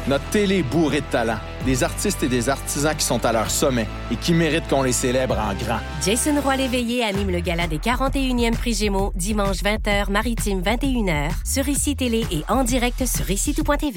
Notre télé est bourrée de talent. Des artistes et des artisans qui sont à leur sommet et qui méritent qu'on les célèbre en grand. Jason Roy-Léveillé anime le gala des 41e Prix Gémeaux, dimanche 20h, Maritime 21h, sur ICI Télé et en direct sur ICITout.tv.